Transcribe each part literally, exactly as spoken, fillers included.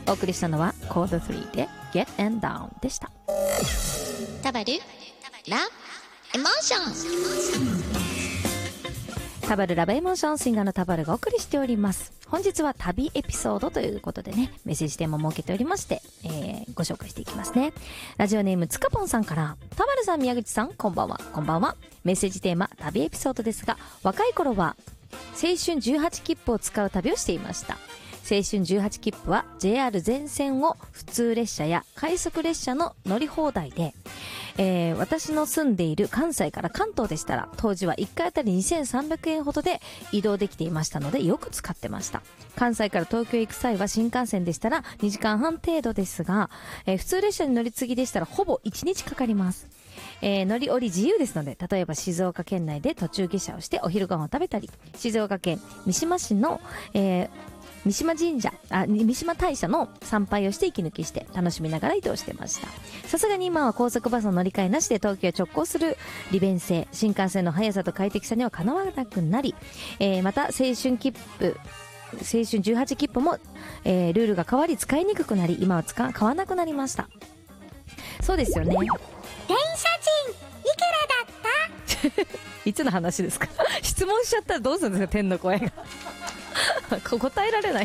お送りしたのはコードスリーで Get and Down でした。 タバルラエモーション。 タバルラブエモーション、シンガーのタバルがお送りしております。本日は旅エピソードということでね、メッセージテーマを設けておりまして、えー、ご紹介していきますね。ラジオネームつかぽんさんから、タバルさん、宮口さん、こんばんは。こんばんは。メッセージテーマ旅エピソードですが、若い頃は青春じゅうはち切符を使う旅をしていました。青春じゅうはち切符は ジェイアール 全線を普通列車や快速列車の乗り放題で、えー、私の住んでいる関西から関東でしたら、当時はいっかいあたりにせんさんびゃくえんほどで移動できていましたので、よく使ってました。関西から東京へ行く際は新幹線でしたらにじかんはん程度ですが、えー、普通列車に乗り継ぎでしたらほぼいちにちかかります。えー、乗り降り自由ですので、例えば静岡県内で途中下車をしてお昼ご飯を食べたり、静岡県三島市の、えー三島神社、あ、三島大社の参拝をして息抜きして楽しみながら移動してました。さすがに今は高速バスの乗り換えなしで東京へ直行する利便性、新幹線の速さと快適さにはかなわなくなり、えー、また青春切符、青春じゅうはち切符も、えー、ルールが変わり使いにくくなり、今は使買わなくなりました。そうですよね。 電車賃いくらだったいつの話ですか？質問しちゃったらどうするんですか、天の声が。答えられない。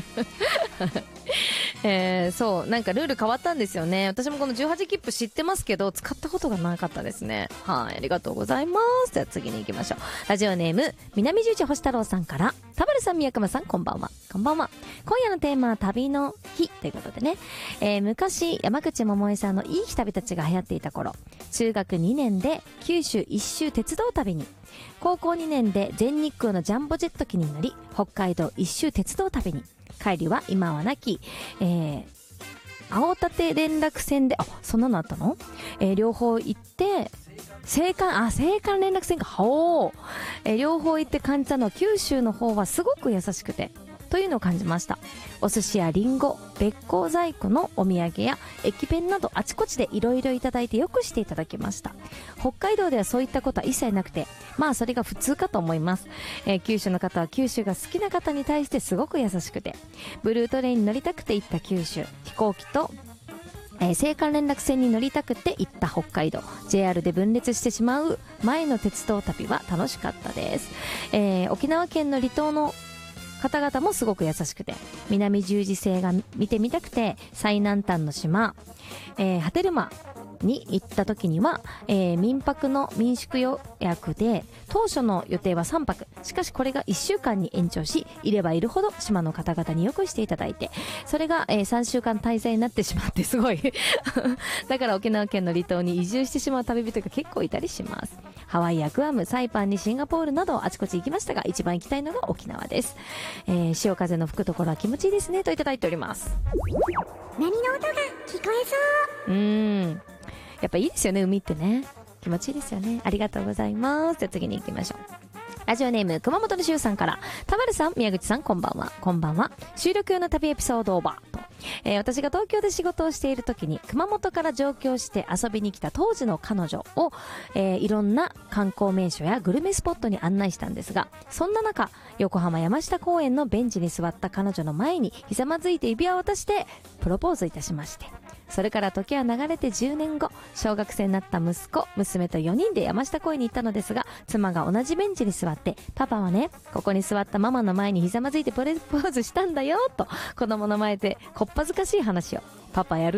えー、そうなんかルール変わったんですよね。私もこのじゅうはち切符知ってますけど、使ったことがなかったですね。はい、ありがとうございます。じゃあ次に行きましょう。ラジオネーム南十字星太郎さんから、田原さん、宮熊さん、こんばんは。こんばんは。今夜のテーマは旅の日ということでね、えー、昔山口百恵さんのいい日旅たちが流行っていた頃、中学にねんで九州一周鉄道旅に、高校にねんで全日空のジャンボジェット機に乗り北海道一周鉄道旅に、帰りは今はなき、えー、青立連絡船で、あ、そんなのあったの、えー、両方行って青函、あ、青函連絡船か、ほー、えー、両方行って感じたのは、九州の方はすごく優しくてというのを感じました。お寿司やリンゴ、べっこう細工のお土産や駅弁など、あちこちでいろいろいただいてよくしていただきました。北海道ではそういったことは一切なくて、まあそれが普通かと思います。えー、九州の方は九州が好きな方に対してすごく優しくて、ブルートレインに乗りたくて行った九州、飛行機とえー、青函連絡船に乗りたくて行った北海道、 ジェイアール で分裂してしまう前の鉄道旅は楽しかったです。えー、沖縄県の離島の方々もすごく優しくて、南十字星が見てみたくて最南端の島、えー、波照間に行った時には、えー、民泊の民宿予約で当初の予定はさんぱく、しかしこれがいっしゅうかんに延長し、いればいるほど島の方々によくしていただいて、それが、えー、さんしゅうかん滞在になってしまって、すごいだから沖縄県の離島に移住してしまう旅人が結構いたりします。ハワイやグアム、サイパンにシンガポールなどあちこち行きましたが、一番行きたいのが沖縄です。えー、潮風の吹くところは気持ちいいですねといただいております。 波の音が聞こえそう。 うーん、やっぱいいですよね、海ってね、気持ちいいですよね。ありがとうございます。じゃあ次に行きましょう。ラジオネーム熊本のしゅうさんから、田原さん、宮口さん、こんばんは。こんばんは。収録用の旅エピソードオーバーと、えー、私が東京で仕事をしている時に熊本から上京して遊びに来た当時の彼女を、えー、いろんな観光名所やグルメスポットに案内したんですが、そんな中横浜山下公園のベンチに座った彼女の前にひざまずいて指輪を渡してプロポーズいたしまして、それから時は流れてじゅうねんご、小学生になった息子娘とよにんで山下公園に行ったのですが、妻が同じベンチに座って、パパはね、ここに座ったママの前にひざまずいてプロポーズしたんだよと子供の前でこっぱずかしい話を、パパやる